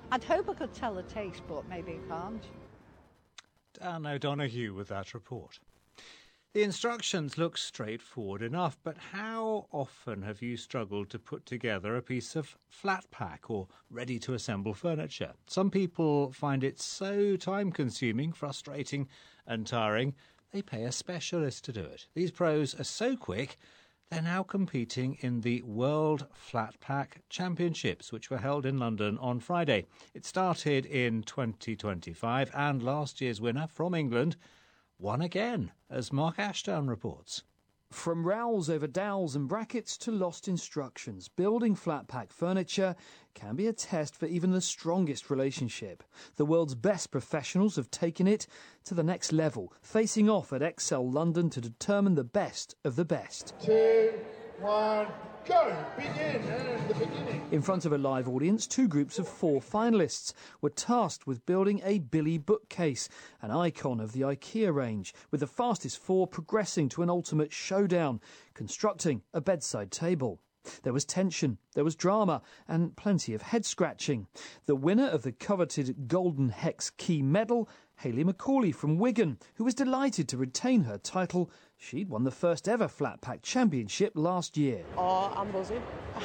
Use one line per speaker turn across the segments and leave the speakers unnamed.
I'd hope I could tell the taste, but maybe I can't.
Dan O'Donoghue with that report. The instructions look straightforward enough, but how often have you struggled to put together a piece of flat pack or ready-to-assemble furniture? Some people find it so time-consuming, frustrating and tiring, they pay a specialist to do it. These pros are so quick, they're now competing in the World Flat Pack Championships, which were held in London on Friday. It started in 2025, and last year's winner from England won again, as Mark Ashdown reports.
From rows over dowels and brackets to lost instructions, building flat pack furniture can be a test for even the strongest relationship. The world's best professionals have taken it to the next level, facing off at Excel London to determine the best of the best.
2, 1, go! Begin! And the beginning.
In front of a live audience, two groups of 4 finalists were tasked with building a Billy bookcase, an icon of the IKEA range, with the fastest 4 progressing to an ultimate showdown, constructing a bedside table. There was tension, there was drama, and plenty of head-scratching. The winner of the coveted Golden Hex Key medal, Hayley McCauley from Wigan, who was delighted to retain her title. She'd won the first ever flat pack championship last year.
Oh, I'm buzzing.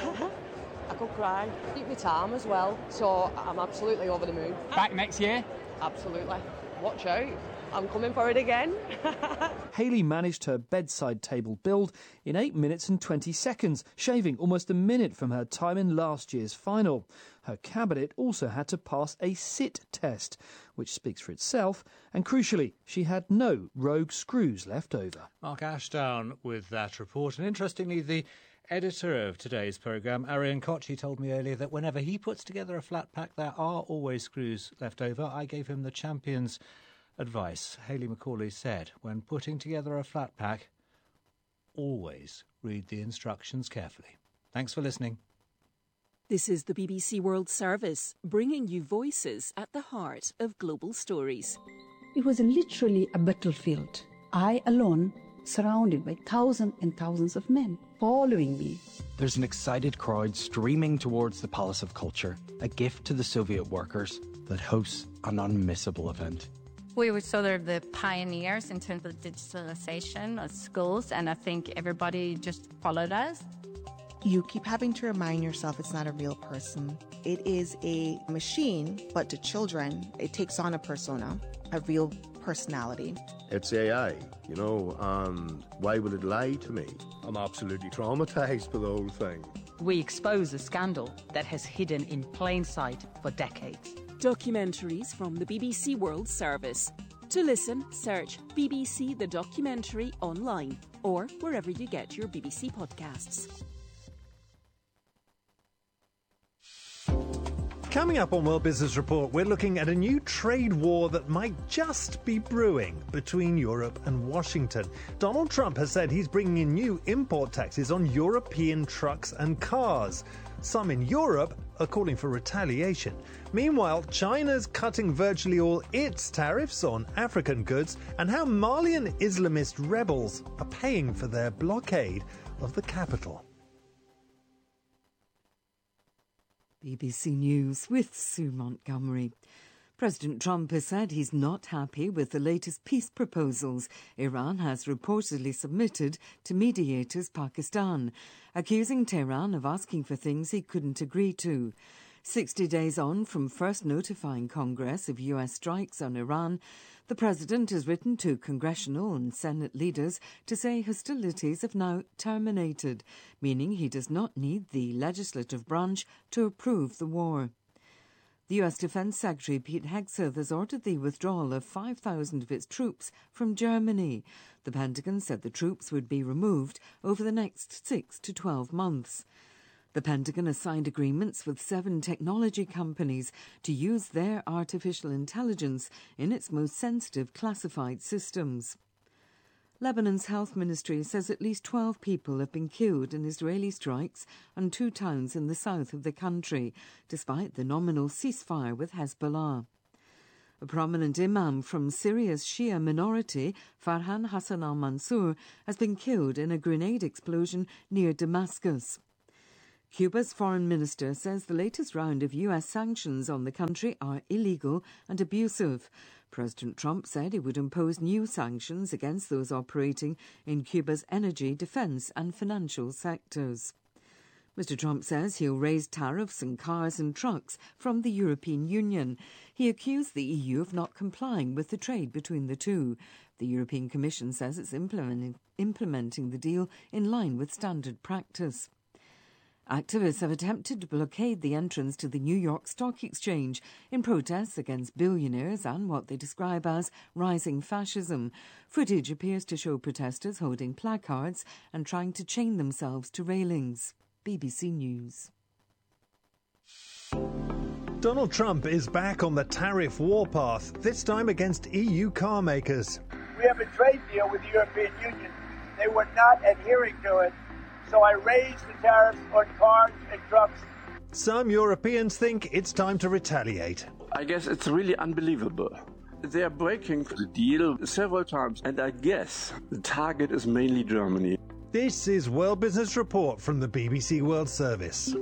I could cry. Keep my time as well, so I'm absolutely over the moon.
Back next year?
Absolutely. Watch out. I'm coming for it again.
Hayley managed her bedside table build in 8 minutes and 20 seconds, shaving almost a minute from her time in last year's final. Her cabinet also had to pass a sit test, which speaks for itself, and crucially, she had no rogue screws left over.
Mark Ashdown with that report. And interestingly, the editor of today's programme, Arian Kochi, told me earlier that whenever he puts together a flat pack, there are always screws left over. I gave him the champion's advice. Hayley McCauley said, when putting together a flat pack, always read the instructions carefully. Thanks for listening.
This is the BBC World Service, bringing you voices at the heart of global stories.
It was literally a battlefield. I alone, surrounded by thousands and thousands of men following me.
There's an excited crowd streaming towards the Palace of Culture, a gift to the Soviet workers that hosts an unmissable event.
We were sort of the pioneers in terms of digitalization of schools, and I think everybody just followed us.
You keep having to remind yourself it's not a real person. It is a machine, but to children, it takes on a persona, a real personality.
It's AI, why would it lie to me? I'm absolutely traumatized by the whole thing.
We expose a scandal that has hidden in plain sight for decades.
Documentaries from the BBC World Service. To listen, search BBC The Documentary online or wherever you get your BBC podcasts.
Coming up on World Business Report, we're looking at a new trade war that might just be brewing between Europe and Washington. Donald Trump has said he's bringing in new import taxes on European trucks and cars. Some in Europe are calling for retaliation. Meanwhile, China's cutting virtually all its tariffs on African goods, and how Malian Islamist rebels are paying for their blockade of the capital.
BBC News with Sue Montgomery. President Trump has said he's not happy with the latest peace proposals Iran has reportedly submitted to mediators Pakistan, accusing Tehran of asking for things he couldn't agree to. 60 days on from first notifying Congress of US strikes on Iran, the president has written to congressional and Senate leaders to say hostilities have now terminated, meaning he does not need the legislative branch to approve the war. The US Defense Secretary Pete Hegseth has ordered the withdrawal of 5,000 of its troops from Germany. The Pentagon said the troops would be removed over the next 6 to 12 months. The Pentagon has signed agreements with 7 technology companies to use their artificial intelligence in its most sensitive classified systems. Lebanon's health ministry says at least 12 people have been killed in Israeli strikes on 2 towns in the south of the country, despite the nominal ceasefire with Hezbollah. A prominent imam from Syria's Shia minority, Farhan Hassan al-Mansour, has been killed in a grenade explosion near Damascus. Cuba's foreign minister says the latest round of US sanctions on the country are illegal and abusive. President Trump said he would impose new sanctions against those operating in Cuba's energy, defence and financial sectors. Mr. Trump says he'll raise tariffs on cars and trucks from the European Union. He accused the EU of not complying with the trade between the two. The European Commission says it's implementing the deal in line with standard practice. Activists have attempted to blockade the entrance to the New York Stock Exchange in protests against billionaires and what they describe as rising fascism. Footage appears to show protesters holding placards and trying to chain themselves to railings. BBC News.
Donald Trump is back on the tariff warpath, this time against EU car makers.
We have a trade deal with the European Union. They were not adhering to it, so I raised the tariffs on cars and trucks.
Some Europeans think it's time to retaliate.
I guess it's really unbelievable. They are breaking the deal several times, and I guess the target is mainly Germany.
This is World Business Report from the BBC World Service.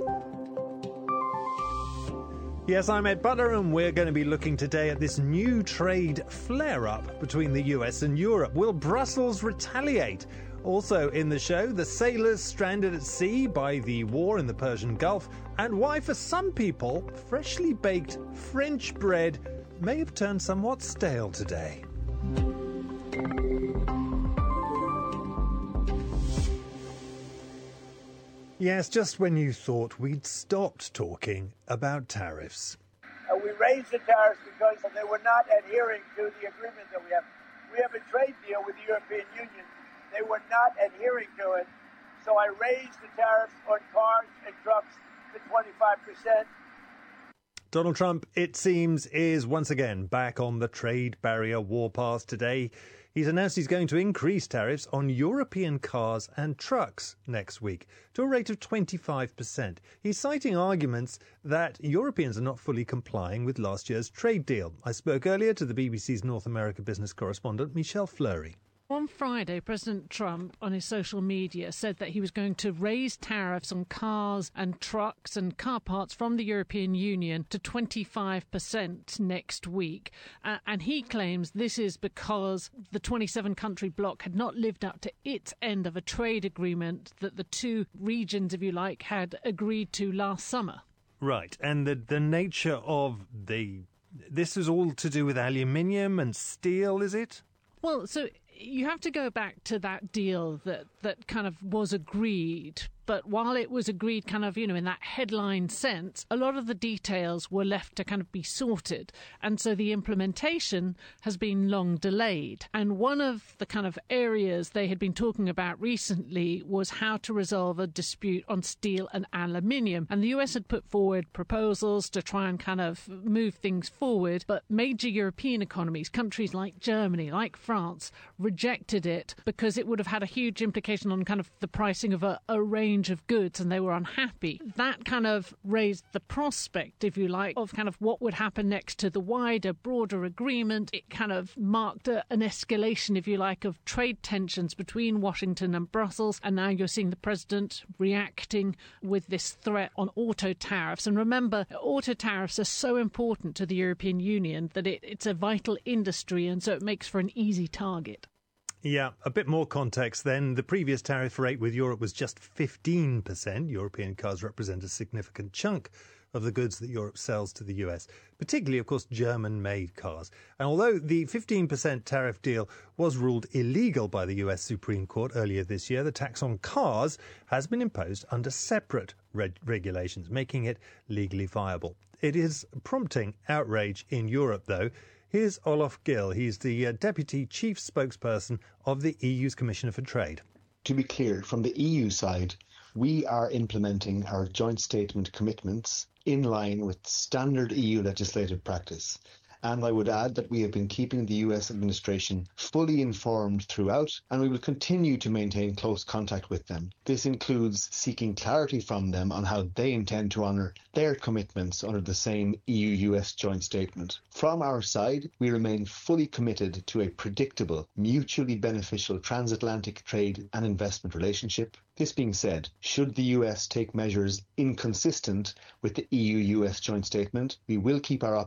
Yes, I'm Ed Butler, and we're going to be looking today at this new trade flare-up between the US and Europe. Will Brussels retaliate? Also in the show, the sailors stranded at sea by the war in the Persian Gulf, and why for some people, freshly baked French bread may have turned somewhat stale today. Yes, just when you thought we'd stopped talking about tariffs.
We raised the tariffs because they were not adhering to the agreement that we have. We have a trade deal with the European Union. They were not adhering to it, so I raised the tariffs on cars and trucks to 25%.
Donald Trump, it seems, is once again back on the trade barrier warpath today. He's announced he's going to increase tariffs on European cars and trucks next week to a rate of 25%. He's citing arguments that Europeans are not fully complying with last year's trade deal. I spoke earlier to the BBC's North America business correspondent, Michelle Fleury.
On Friday, President Trump on his social media said that he was going to raise tariffs on cars and trucks and car parts from the European Union to 25% next week. And he claims this is because the 27-country bloc had not lived up to its end of a trade agreement that the two regions, if you like, had agreed to last summer.
Right, and the nature of this is all to do with aluminium and steel, is it?
Well, so you have to go back to that deal that kind of was agreed. But while it was agreed kind of, in that headline sense, a lot of the details were left to kind of be sorted. And so the implementation has been long delayed. And one of the kind of areas they had been talking about recently was how to resolve a dispute on steel and aluminium. And the US had put forward proposals to try and kind of move things forward. But major European economies, countries like Germany, like France, rejected it because it would have had a huge implication on kind of the pricing of a range of goods, and they were unhappy. That kind of raised the prospect, if you like, of kind of what would happen next to the wider, broader agreement. It kind of marked an escalation, if you like, of trade tensions between Washington and Brussels, and now you're seeing the president reacting with this threat on auto tariffs. And remember, auto tariffs are so important to the European Union that it's a vital industry, and so it makes for an easy target.
Yeah, a bit more context then. The previous tariff rate with Europe was just 15%. European cars represent a significant chunk of the goods that Europe sells to the US, particularly, of course, German-made cars. And although the 15% tariff deal was ruled illegal by the US Supreme Court earlier this year, the tax on cars has been imposed under separate regulations, making it legally viable. It is prompting outrage in Europe, though. Here's Olaf Gill. He's the Deputy Chief Spokesperson of the EU's Commissioner for Trade.
To be clear, from the EU side, we are implementing our joint statement commitments in line with standard EU legislative practice. And I would add that we have been keeping the US administration fully informed throughout, and we will continue to maintain close contact with them. This includes seeking clarity from them on how they intend to honour their commitments under the same EU-US joint statement. From our side, we remain fully committed to a predictable, mutually beneficial transatlantic trade and investment relationship. This being said, should the US take measures inconsistent with the EU-US joint statement, we will keep our